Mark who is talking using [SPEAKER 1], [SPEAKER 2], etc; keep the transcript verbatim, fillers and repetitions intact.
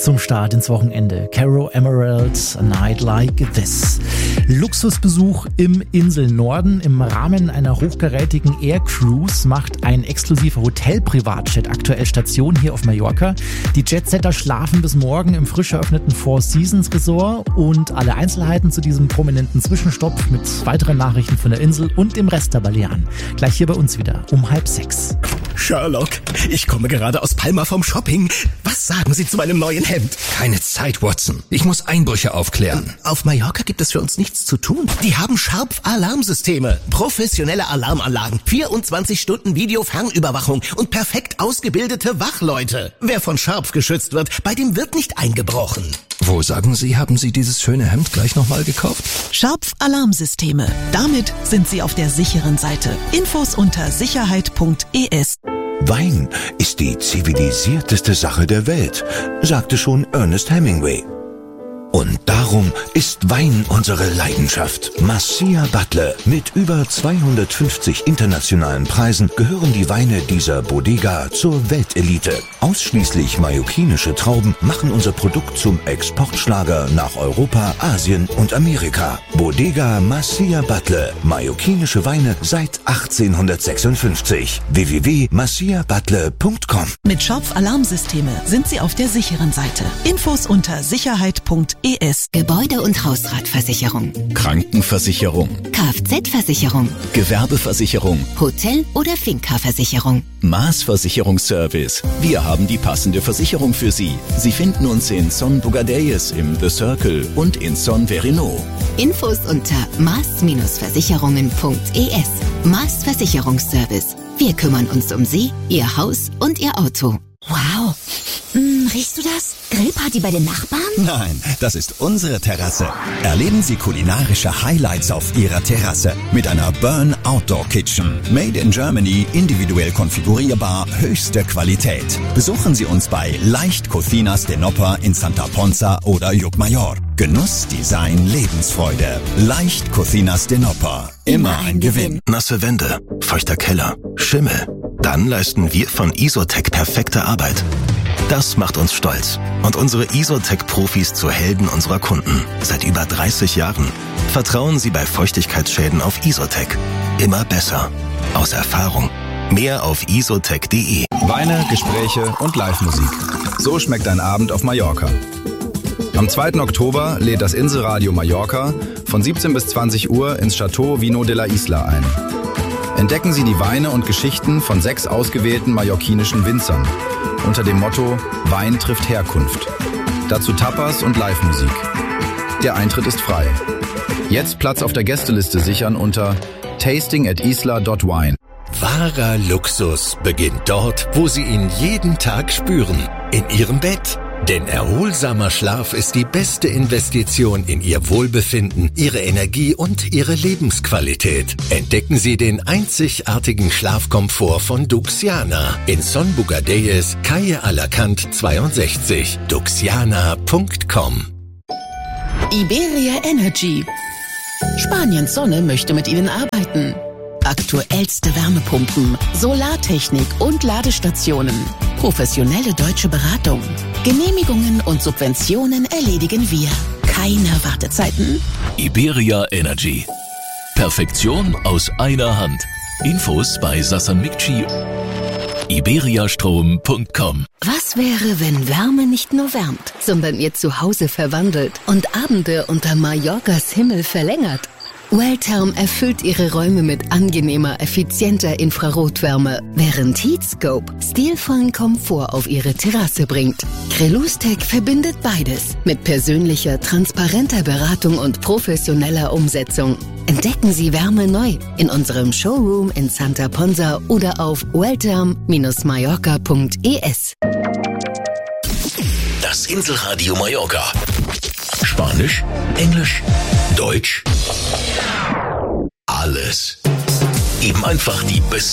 [SPEAKER 1] zum Start ins Wochenende. Caro Emerald, A Night Like This. Luxusbesuch im Inselnorden. Im Rahmen einer hochkarätigen Air Cruise macht ein exklusiver Hotel-Privatjet aktuell Station hier auf Mallorca. Die Jetsetter schlafen bis morgen im frisch eröffneten Four Seasons Resort und alle Einzelheiten zu diesem prominenten Zwischenstopp mit weiteren Nachrichten von der Insel und dem Rest der Balearen. Gleich hier bei uns wieder um halb sechs.
[SPEAKER 2] Sherlock, ich komme gerade aus Palma vom Shopping. Was sagen Sie zu meinem neuen Hemd?
[SPEAKER 3] Keine Zeit, Watson. Ich muss Einbrüche aufklären.
[SPEAKER 2] Auf Mallorca gibt es für uns nichts zu tun. Die haben Sharp-Alarmsysteme, professionelle Alarmanlagen, vierundzwanzig Stunden Videofernüberwachung und perfekt ausgebildete Wachleute. Wer von Sharp geschützt wird, bei dem wird nicht eingebrochen.
[SPEAKER 3] Wo, sagen Sie, haben Sie dieses schöne Hemd gleich nochmal gekauft?
[SPEAKER 4] Sharp Alarmsysteme. Damit sind Sie auf der sicheren Seite. Infos unter sicherheit punkt e s.
[SPEAKER 5] Wein ist die zivilisierteste Sache der Welt, sagte schon Ernest Hemingway. Und darum ist Wein unsere Leidenschaft. Masia Butler. Mit über zweihundertfünfzig internationalen Preisen gehören die Weine dieser Bodega zur Weltelite. Ausschließlich mallorquinische Trauben machen unser Produkt zum Exportschlager nach Europa, Asien und Amerika. Bodega Masia Butler. Mallorquinische Weine seit achtzehnhundertsechsundfünfzig. w w w punkt masia butler punkt com.
[SPEAKER 4] Mit Schopf Alarmsysteme sind Sie auf der sicheren Seite. Infos unter sicherheit punkt e s.
[SPEAKER 6] Gebäude- und Hausratversicherung,
[SPEAKER 3] Krankenversicherung,
[SPEAKER 6] Kfz-Versicherung,
[SPEAKER 3] Gewerbeversicherung,
[SPEAKER 6] Hotel- oder Finca-Versicherung.
[SPEAKER 3] Maß-Versicherungsservice. Wir haben die passende Versicherung für Sie. Sie finden uns in Son Bugadeyes im The Circle und in Son Verino.
[SPEAKER 6] Infos unter maß versicherungen punkt e s. Maß Versicherungsservice. Wir kümmern uns um Sie, Ihr Haus und Ihr Auto. Wow. Hm, riechst du das? Grillparty bei den Nachbarn?
[SPEAKER 2] Nein, das ist unsere Terrasse. Erleben Sie kulinarische Highlights auf Ihrer Terrasse mit einer Burn Outdoor Kitchen. Made in Germany, individuell konfigurierbar, höchste Qualität. Besuchen Sie uns bei Leicht Cocinas de Nopa in Santa Ponza oder Llucmajor. Genuss, Design, Lebensfreude. Leicht Cocinas de Nopa. Immer ein Gewinn.
[SPEAKER 7] Nasse Wände, feuchter Keller, Schimmel. Dann leisten wir von Isotec perfekte Arbeit. Das macht uns stolz und unsere Isotec-Profis zu Helden unserer Kunden. Seit über dreißig Jahren. Vertrauen Sie bei Feuchtigkeitsschäden auf Isotec. Immer besser. Aus Erfahrung. Mehr auf isotec punkt de.
[SPEAKER 8] Weine, Gespräche und Live-Musik. So schmeckt ein Abend auf Mallorca. Am zweiten Oktober lädt das Inselradio Mallorca von siebzehn bis zwanzig Uhr ins Chateau Vino de la Isla ein. Entdecken Sie die Weine und Geschichten von sechs ausgewählten mallorquinischen Winzern unter dem Motto Wein trifft Herkunft. Dazu Tapas und Live-Musik. Der Eintritt ist frei. Jetzt Platz auf der Gästeliste sichern unter tasting at isla dot wine.
[SPEAKER 9] Wahrer Luxus beginnt dort, wo Sie ihn jeden Tag spüren. In Ihrem Bett. Denn erholsamer Schlaf ist die beste Investition in Ihr Wohlbefinden, Ihre Energie und Ihre Lebensqualität. Entdecken Sie den einzigartigen Schlafkomfort von Duxiana in Son Bugadeyes, Calle Alacant zweiundsechzig. duxiana punkt com.
[SPEAKER 4] Iberia Energy. Spaniens Sonne möchte mit Ihnen arbeiten. Aktuellste Wärmepumpen, Solartechnik und Ladestationen. Professionelle deutsche Beratung. Genehmigungen und Subventionen erledigen wir. Keine Wartezeiten.
[SPEAKER 10] Iberia Energy. Perfektion aus einer Hand. Infos bei Sassan Mikci. iberiastrom punkt com.
[SPEAKER 6] Was wäre, wenn Wärme nicht nur wärmt, sondern Ihr Zuhause verwandelt und Abende unter Mallorcas Himmel verlängert? Welltherm erfüllt Ihre Räume mit angenehmer, effizienter Infrarotwärme, während Heatscope stilvollen Komfort auf Ihre Terrasse bringt. Crelustec verbindet beides mit persönlicher, transparenter Beratung und professioneller Umsetzung. Entdecken Sie Wärme neu in unserem Showroom in Santa Ponza oder auf welltherm Bindestrich mallorca punkt e s.
[SPEAKER 10] Das Inselradio Mallorca. Spanisch, Englisch, Deutsch. Alles. Eben einfach die besten